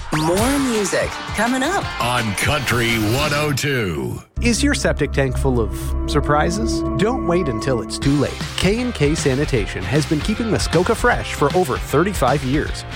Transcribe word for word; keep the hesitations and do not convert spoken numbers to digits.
More music coming up on Country one oh two. Is your septic tank full of surprises? Don't wait until it's too late. K and K Sanitation has been keeping Muskoka fresh for over thirty-five years.